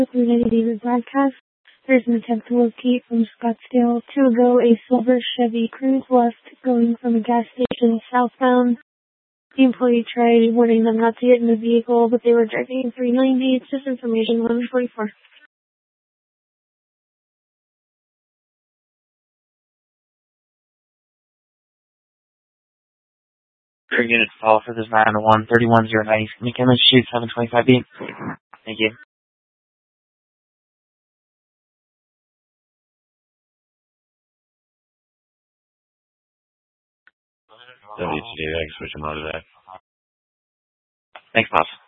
United David broadcast. There's an attempt to locate from Scottsdale to ago a silver Chevy Cruze left going from a gas station southbound. The employee tried warning them not to get in the vehicle, but they were driving 390. It's just information 1144. Your unit follow for this 901 31090 McKinley Street 725B. Thank you. WTDX, switch them out of that. Thanks, boss.